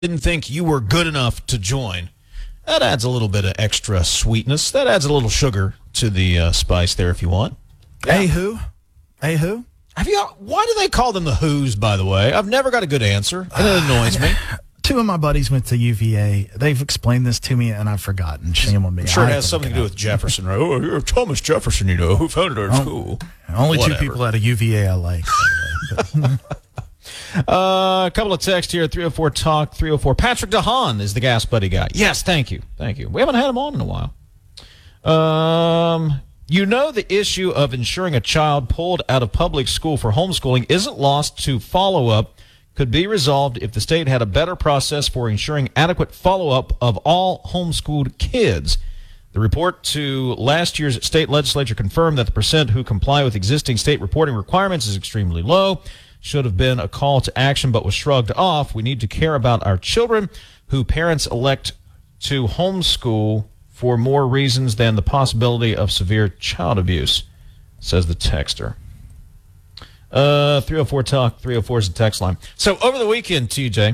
didn't think you were good enough to join. That adds a little bit of extra sweetness. That adds a little sugar to the spice there if you want. Yeah. Hey, who? Hey, who? Why do they call them the Who's, by the way? I've never got a good answer, and it annoys me. Two of my buddies went to UVA. They've explained this to me, and I've forgotten. Shame on me. I'm sure it has something to do with Jefferson, right? Oh, you're Thomas Jefferson, who founded our school. Only Whatever. 2 people out of UVA I like, by the way. A couple of texts here, 304 Talk, 304. Patrick DeHaan is the Gas Buddy guy. Yes, thank you. We haven't had him on in a while. The issue of ensuring a child pulled out of public school for homeschooling isn't lost to follow-up. Could be resolved if the state had a better process for ensuring adequate follow-up of all homeschooled kids. The report to last year's state legislature confirmed that the percent who comply with existing state reporting requirements is extremely low. Should have been a call to action, but was shrugged off. We need to care about our children who parents elect to homeschool for more reasons than the possibility of severe child abuse, says the texter. 304 Talk, 304 is the text line. So over the weekend, TJ,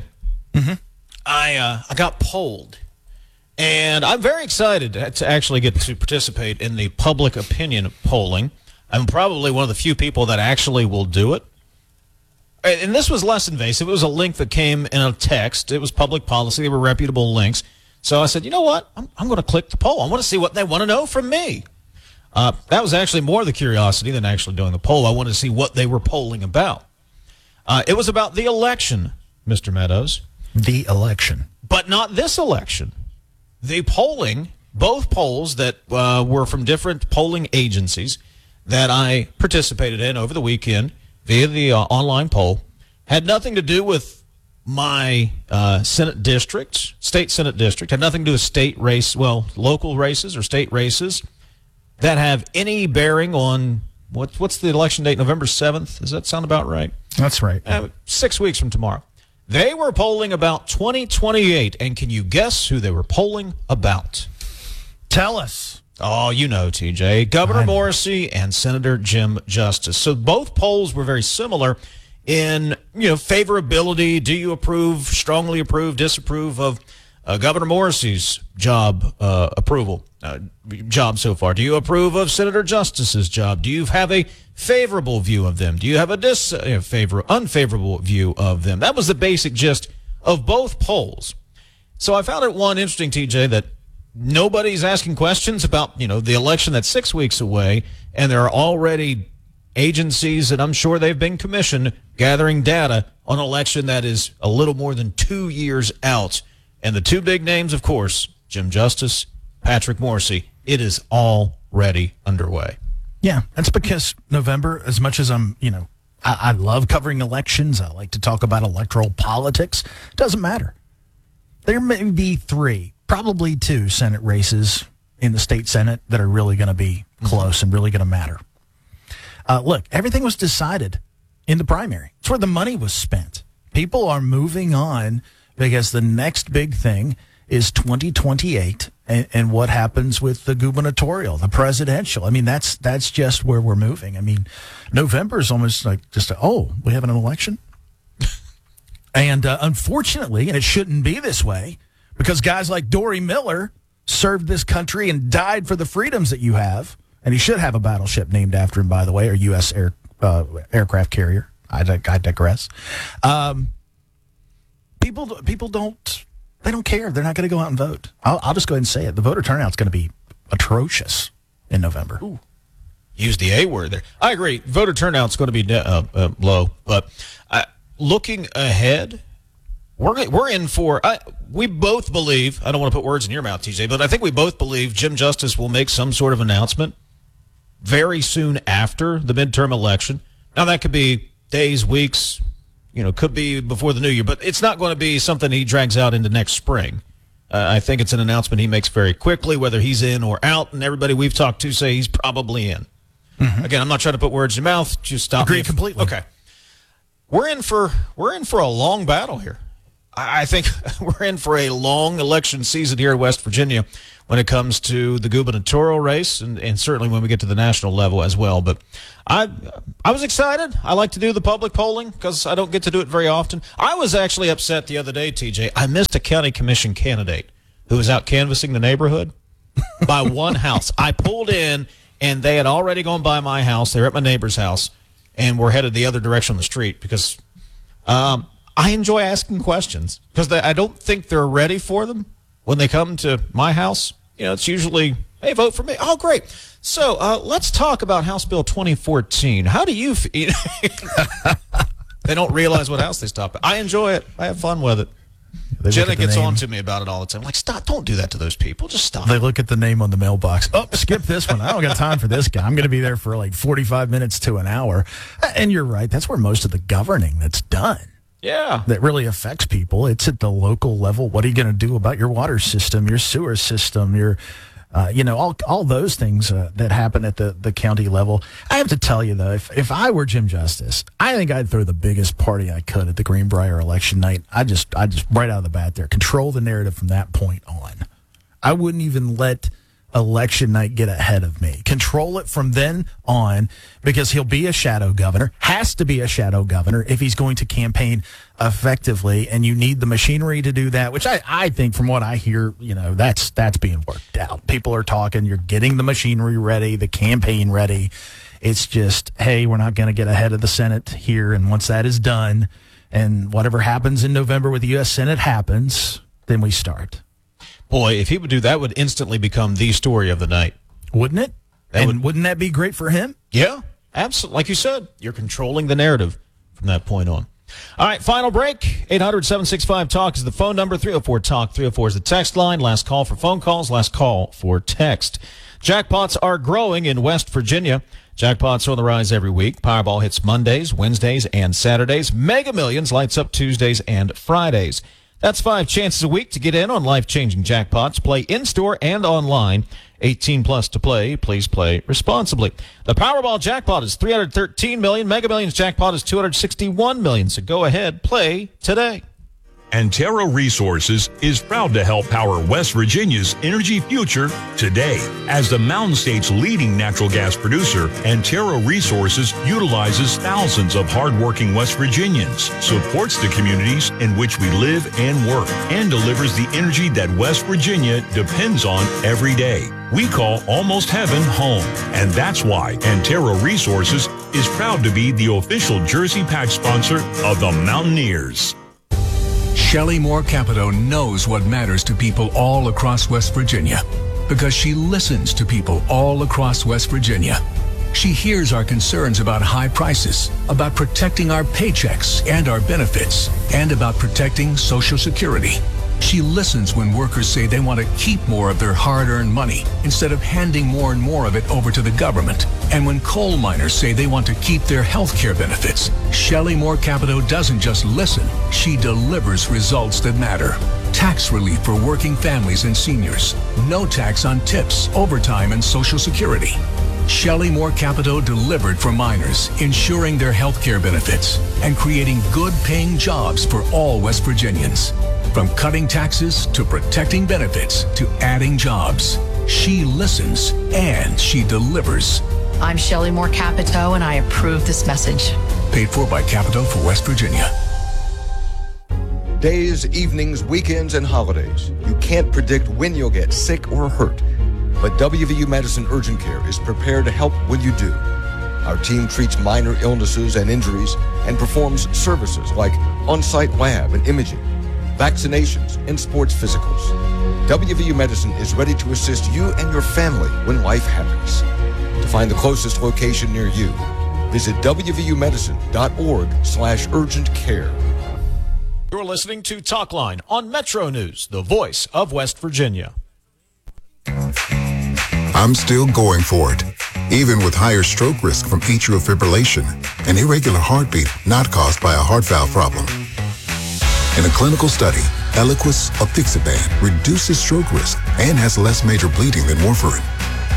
I got polled, and I'm very excited to actually get to participate in the public opinion polling. I'm probably one of the few people that actually will do it. And this was less invasive. It was a link that came in a text. It was public policy. They were reputable links. So I said, you know what? I'm going to click the poll. I want to see what they want to know from me. That was actually more the curiosity than actually doing the poll. I wanted to see what they were polling about. It was about the election, Mr. Meadows. The election. But not this election. The polling, both polls that were from different polling agencies that I participated in over the weekend via the online poll, had nothing to do with my Senate district, state Senate district, had nothing to do with state race, local races or state races that have any bearing on what's the election date, November 7th? Does that sound about right? That's right. 6 weeks from tomorrow. They were polling about 2028, and can you guess who they were polling about? Tell us. Oh, you know, TJ. Governor Morrisey and Senator Jim Justice. So both polls were very similar in, favorability. Do you approve, strongly approve, disapprove of Governor Morrisey's job job so far? Do you approve of Senator Justice's job? Do you have a favorable view of them? Do you have a unfavorable view of them? That was the basic gist of both polls. So I found it interesting, TJ, that nobody's asking questions about, the election that's 6 weeks away, and there are already agencies that I'm sure they've been commissioned gathering data on an election that is a little more than 2 years out. And the two big names, of course, Jim Justice, Patrick Morrisey, it is already underway. Yeah, that's because November, as much as I love covering elections, I like to talk about electoral politics, doesn't matter. There may be 3, probably 2 Senate races in the state Senate that are really going to be close and really going to matter. Look, everything was decided in the primary. It's where the money was spent. People are moving on because the next big thing is 2028 and what happens with the gubernatorial, the presidential. I mean, that's just where we're moving. I mean, November is almost like we have an election. And unfortunately, and it shouldn't be this way, because guys like Dory Miller served this country and died for the freedoms that you have. And he should have a battleship named after him, by the way, or U.S. aircraft carrier. I digress. People don't care. They're not going to go out and vote. I'll just go ahead and say it. The voter turnout's going to be atrocious in November. Ooh. Use the A word there. I agree. Voter turnout's going to be low. But looking ahead, we're in for. We both believe. I don't want to put words in your mouth, TJ, but I think we both believe Jim Justice will make some sort of announcement very soon after the midterm election. Now that could be days, weeks. Could be before the new year, but it's not going to be something he drags out into next spring. I think it's an announcement he makes very quickly, whether he's in or out, and everybody we've talked to say he's probably in. Mm-hmm. Again, I'm not trying to put words in your mouth. Just stop me. Agree completely. Okay. We're in for a long battle here. I think we're in for a long election season here in West Virginia when it comes to the gubernatorial race and certainly when we get to the national level as well. But I was excited. I like to do the public polling because I don't get to do it very often. I was actually upset the other day, TJ. I missed a county commission candidate who was out canvassing the neighborhood by one house. I pulled in, and they had already gone by my house. They were at my neighbor's house, and were headed the other direction on the street because I enjoy asking questions because I don't think they're ready for them when they come to my house. You know, it's usually, hey, vote for me. Oh, great. So let's talk about House Bill 2014. How do you feel? They don't realize what house they stop at. I enjoy it. I have fun with it. Jenna gets on to me about it all the time. I'm like, stop, don't do that to those people. Just stop. They look at the name on the mailbox. Oh, skip this one. I don't got time for this guy. I'm going to be there for like 45 minutes to an hour. And you're right. That's where most of the governing that's done. Yeah. That really affects people. It's at the local level. What are you going to do about your water system, your sewer system, your, all those things that happen at the county level. I have to tell you, though, if I were Jim Justice, I think I'd throw the biggest party I could at the Greenbrier election night. I just right out of the bat there, control the narrative from that point on. I wouldn't even let election night get ahead of me. Control it from then on because he'll be a shadow governor, has to be a shadow governor if he's going to campaign effectively, and you need the machinery to do that, which I think from what I hear, that's being worked out. People are talking, you're getting the machinery ready, the campaign ready. It's just, hey, we're not going to get ahead of the Senate here, and once that is done, and whatever happens in November with the U.S. Senate happens, then we start. Boy, if he would do that, would instantly become the story of the night. Wouldn't it? Wouldn't that be great for him? Yeah, absolutely. Like you said, you're controlling the narrative from that point on. All right, final break. 800-765-TALK is the phone number. 304-TALK. 304 is the text line. Last call for phone calls. Last call for text. Jackpots are growing in West Virginia. Jackpots are on the rise every week. Powerball hits Mondays, Wednesdays, and Saturdays. Mega Millions lights up Tuesdays and Fridays. That's 5 chances a week to get in on life-changing jackpots. Play in-store and online. 18 plus to play. Please play responsibly. The Powerball jackpot is $313 million. Mega Millions jackpot is $261 million. So go ahead, play today. Antero Resources is proud to help power West Virginia's energy future today. As the Mountain State's leading natural gas producer, Antero Resources utilizes thousands of hardworking West Virginians, supports the communities in which we live and work, and delivers the energy that West Virginia depends on every day. We call Almost Heaven home, and that's why Antero Resources is proud to be the official Jersey Patch sponsor of the Mountaineers. Shelley Moore Capito knows what matters to people all across West Virginia because she listens to people all across West Virginia. She hears our concerns about high prices, about protecting our paychecks and our benefits, and about protecting Social Security. She listens when workers say they want to keep more of their hard-earned money instead of handing more and more of it over to the government. And when coal miners say they want to keep their health care benefits, Shelley Moore Capito doesn't just listen, she delivers results that matter. Tax relief for working families and seniors. No tax on tips, overtime, and Social Security. Shelley Moore Capito delivered for miners, ensuring their health care benefits and creating good-paying jobs for all West Virginians. From cutting taxes to protecting benefits to adding jobs, she listens and she delivers. I'm Shelley Moore Capito, and I approve this message. Paid for by Capito for West Virginia. Days, evenings, weekends, and holidays. You can't predict when you'll get sick or hurt. But WVU Medicine Urgent Care is prepared to help when you do. Our team treats minor illnesses and injuries and performs services like on-site lab and imaging, vaccinations, and sports physicals. WVU Medicine is ready to assist you and your family when life happens. To find the closest location near you, visit wvumedicine.org/urgent care. You're listening to Talkline on Metro News, the voice of West Virginia. I'm still going for it, even with higher stroke risk from atrial fibrillation, an irregular heartbeat not caused by a heart valve problem. In a clinical study, Eliquis apixaban reduces stroke risk and has less major bleeding than warfarin.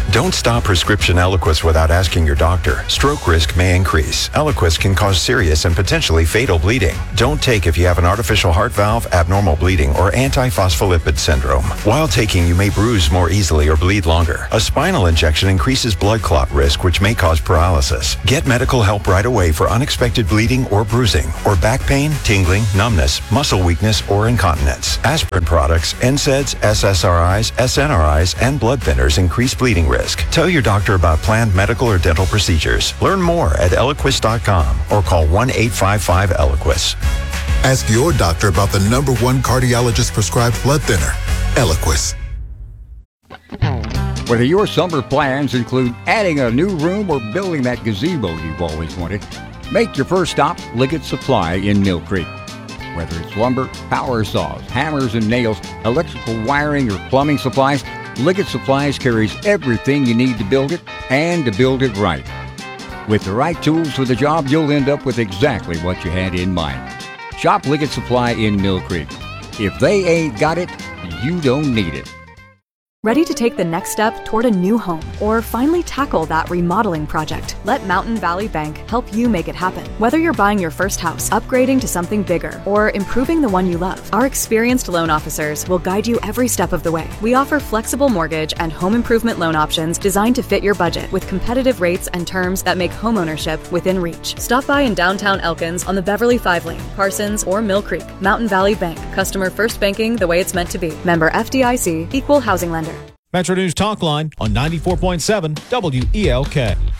Don't stop prescription Eliquis without asking your doctor. Stroke risk may increase. Eliquis can cause serious and potentially fatal bleeding. Don't take if you have an artificial heart valve, abnormal bleeding, or antiphospholipid syndrome. While taking, you may bruise more easily or bleed longer. A spinal injection increases blood clot risk, which may cause paralysis. Get medical help right away for unexpected bleeding or bruising, or back pain, tingling, numbness, muscle weakness, or incontinence. Aspirin products, NSAIDs, SSRIs, SNRIs, and blood thinners increase bleeding risk. Tell your doctor about planned medical or dental procedures. Learn more at Eliquis.com or call 1-855-ELIQUIS. Ask your doctor about the #1 cardiologist prescribed blood thinner, Eliquis. Whether your summer plans include adding a new room or building that gazebo you've always wanted, make your first stop Liggett Supply in Mill Creek. Whether it's lumber, power saws, hammers and nails, electrical wiring, or plumbing supplies, Liggett Supplies carries everything you need to build it and to build it right. With the right tools for the job, you'll end up with exactly what you had in mind. Shop Liggett Supply in Mill Creek. If they ain't got it, you don't need it. Ready to take the next step toward a new home or finally tackle that remodeling project? Let Mountain Valley Bank help you make it happen. Whether you're buying your first house, upgrading to something bigger, or improving the one you love, our experienced loan officers will guide you every step of the way. We offer flexible mortgage and home improvement loan options designed to fit your budget with competitive rates and terms that make homeownership within reach. Stop by in downtown Elkins on the Beverly 5 Lane, Parsons, or Mill Creek. Mountain Valley Bank. Customer first banking the way it's meant to be. Member FDIC. Equal housing lender. Metro News Talk Line on 94.7 WELK.